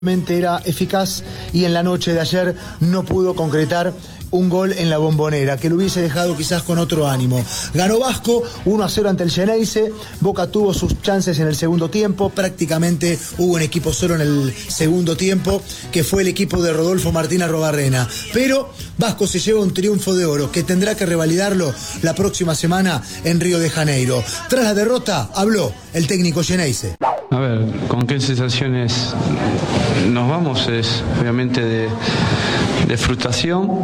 Era eficaz y en la noche de ayer no pudo concretar un gol en la Bombonera, que lo hubiese dejado quizás con otro ánimo. Ganó Vasco 1-0 ante el Xeneize. Boca tuvo sus chances en el segundo tiempo. Prácticamente hubo un equipo solo en el segundo tiempo, que fue el equipo de Rodolfo Martín Arrobarrena. Pero Vasco se lleva un triunfo de oro que tendrá que revalidarlo la próxima semana en Río de Janeiro. Tras la derrota habló el técnico Xeneize. A ver, ¿con qué sensaciones nos vamos? Es obviamente de frustración.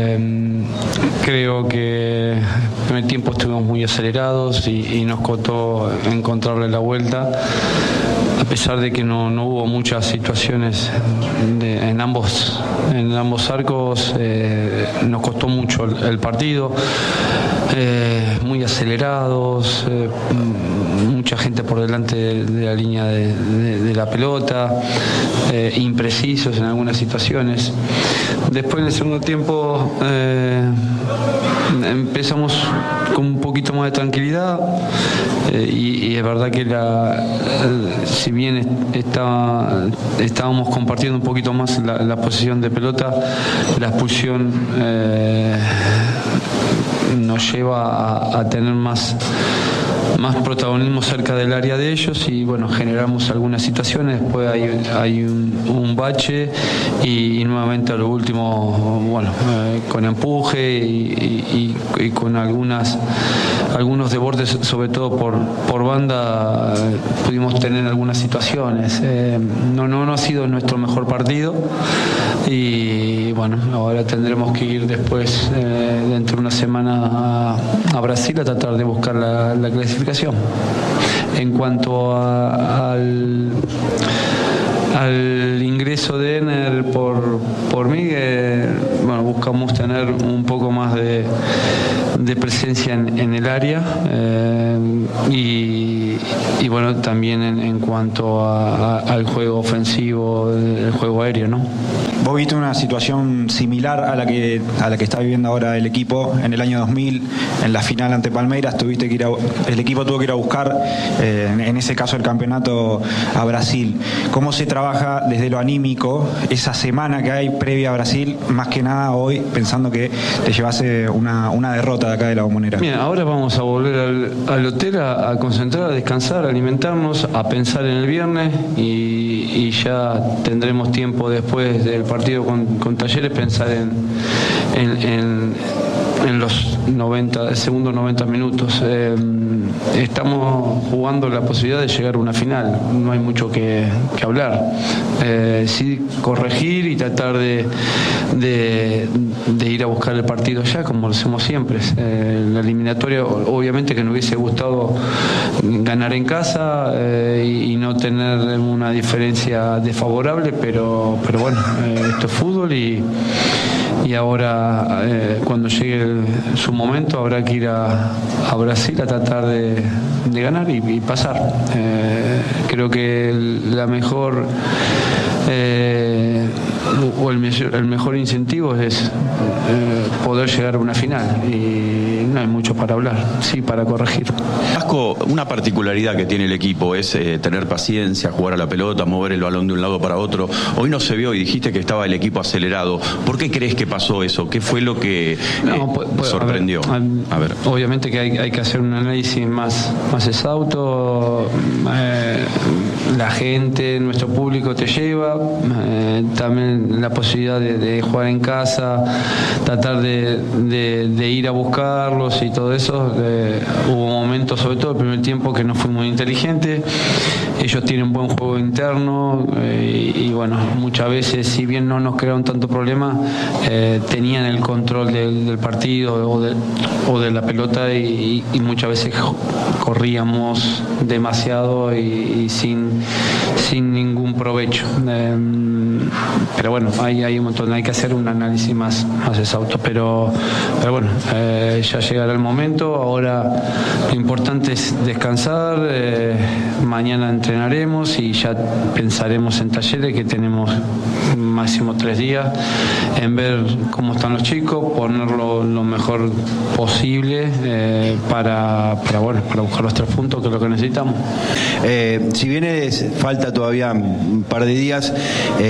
Creo que en el primer tiempo estuvimos muy acelerados y nos costó encontrarle la vuelta, a pesar de que no hubo muchas situaciones en ambos arcos. Nos costó mucho el partido, muy acelerados, mucha gente por delante de la línea de la pelota, imprecisos en algunas situaciones. Después en el segundo tiempo empezamos con un poquito más de tranquilidad, y es verdad que si bien estábamos compartiendo un poquito más la posición de pelota, la expulsión nos lleva a tener más protagonismo cerca del área de ellos, y bueno, generamos algunas situaciones. Después hay un bache y nuevamente a lo último, bueno, con empuje y con algunos desbordes, sobre todo por banda, pudimos tener algunas situaciones. No ha sido nuestro mejor partido, y bueno, ahora tendremos que ir después, dentro de una semana, a Brasil a tratar de buscar la clasificación. En cuanto al ingreso de Ener por mí, bueno, buscamos tener un poco más de presencia en el área, y bueno, también en cuanto al juego ofensivo, el juego aéreo, ¿no? Vos viste una situación similar a la que está viviendo ahora el equipo. En el año 2000, en la final ante Palmeiras, el equipo tuvo que ir a buscar, en ese caso el campeonato, a Brasil. ¿Cómo se trabaja desde lo anímico esa semana que hay previa a Brasil, más que nada hoy, pensando que te llevase una derrota de acá de la Bombonera? Bien, ahora vamos a volver al hotel a concentrar, a descansar, a alimentarnos, a pensar en el viernes, y ya tendremos tiempo después del partido con Talleres pensar en los segundos 90 minutos. Estamos jugando la posibilidad de llegar a una final, no hay mucho que hablar. Sí, corregir y tratar de ir a buscar el partido ya, como lo hacemos siempre. La eliminatoria, obviamente que nos hubiese gustado ganar en casa, y no tener una diferencia desfavorable, pero bueno, esto es fútbol, y ahora, cuando llegue su momento, habrá que ir a Brasil a tratar de ganar y pasar. Creo que la mejor el mejor incentivo es poder llegar a una final, y no hay mucho para hablar, sí para corregir. Vasco, una particularidad que tiene el equipo es tener paciencia, jugar a la pelota, mover el balón de un lado para otro. Hoy no se vio y dijiste que estaba el equipo acelerado. ¿Por qué crees que pasó eso? ¿Qué fue lo que sorprendió? A ver. Obviamente que hay que hacer un análisis más exhausto. La gente, nuestro público te lleva, también la posibilidad de jugar en casa, tratar de ir a buscarlos y todo eso. Hubo momentos, sobre todo el primer tiempo, que no fue muy inteligente. Ellos tienen buen juego interno, y bueno, muchas veces, si bien no nos crearon tanto problema, tenían el control del partido o de la pelota, y muchas veces corríamos demasiado y sin ningún provecho. Pero bueno, hay un montón, hay que hacer un análisis más exhausto, pero bueno, ya llegará el momento. Ahora lo importante es descansar. Mañana entrenaremos y ya pensaremos en Talleres, que tenemos máximo 3 días, en ver cómo están los chicos, ponerlo lo mejor posible, para buscar los 3 puntos, que es lo que necesitamos. Si bien falta todavía un par de días,